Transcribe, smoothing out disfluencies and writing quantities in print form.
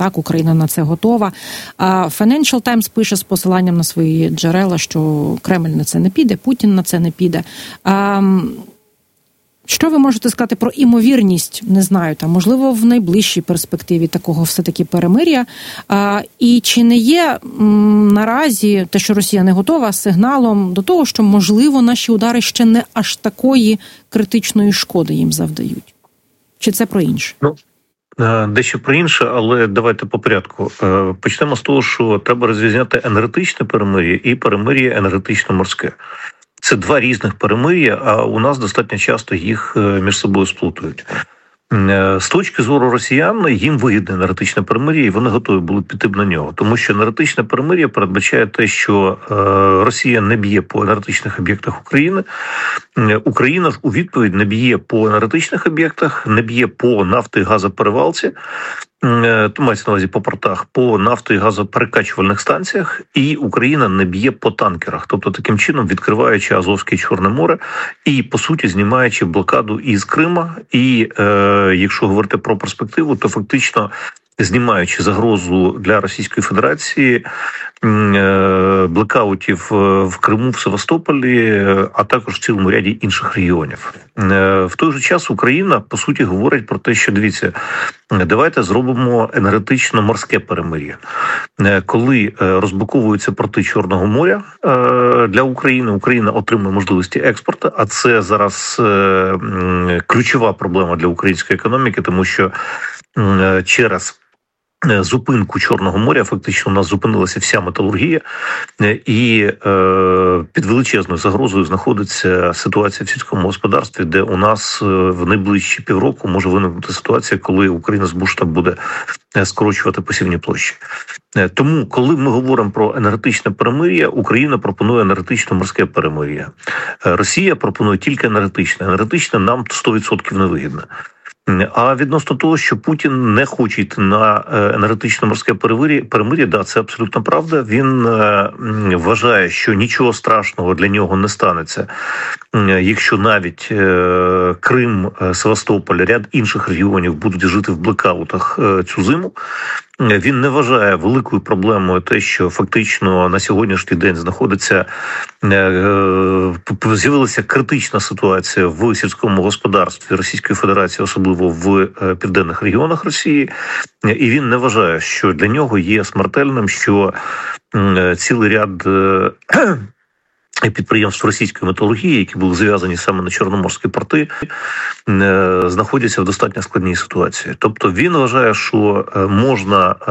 так, Україна на це готова. Financial Times пише з посиланням на свої джерела, що Кремль на це не піде, Путін на це не піде. Що ви можете сказати про імовірність, не знаю, там, можливо, в найближчій перспективі такого все-таки перемир'я? І чи не є наразі те, що Росія не готова, сигналом до того, що, можливо, наші удари ще не аж такої критичної шкоди їм завдають? Чи це про інше? Дещо про інше, але давайте по порядку. Почнемо з того, що треба розрізняти енергетичне перемир'я і перемир'я енергетично-морське. Це два різних перемир'я, а у нас достатньо часто їх між собою сплутують. З точки зору росіян, їм вигідне енергетичне перемир'я, і вони готові були піти б на нього. Тому що енергетичне перемир'я передбачає те, що Росія не б'є по енергетичних об'єктах України, Україна ж у відповідь не б'є по енергетичних об'єктах, не б'є по нафто- і газоперевалці, то мається на увазі по портах, по нафто- і газоперекачувальних станціях, і Україна не б'є по танкерах, тобто таким чином відкриваючи Азовське і Чорне море і, по суті, знімаючи блокаду із Крима, і якщо говорити про перспективу, то фактично знімаючи загрозу для Російської Федерації блекаутів в Криму, в Севастополі, а також в цілому ряді інших регіонів. В той же час Україна, по суті, говорить про те, що, дивіться, давайте зробимо енергетично-морське перемир'я. Коли розблоковуються порти Чорного моря для України, Україна отримує можливості експорту, а це зараз ключова проблема для української економіки, тому що через зупинку Чорного моря фактично у нас зупинилася вся металургія, і під величезною загрозою знаходиться ситуація в сільському господарстві, де у нас в найближчі півроку може виникнути ситуація, коли Україна змушена буде скорочувати посівні площі. Тому, коли ми говоримо про енергетичне перемир'я, Україна пропонує енергетично-морське перемир'я. Росія пропонує тільки енергетичне. Енергетичне нам 100% не вигідно. А відносно того, що Путін не хоче йти на енергетично-морське перемир'я, да, це абсолютно правда. Він вважає, що нічого страшного для нього не станеться, якщо навіть Крим, Севастополь, ряд інших регіонів будуть жити в блекаутах цю зиму. Він не вважає великою проблемою те, що фактично на сьогоднішній день з'явилася критична ситуація в сільському господарстві Російської Федерації, особливо в південних регіонах Росії, і він не вважає, що для нього є смертельним, що цілий ряд підприємств російської металургії, які були зав'язані саме на Чорноморські порти, знаходяться в достатньо складній ситуації. Тобто він вважає, що можна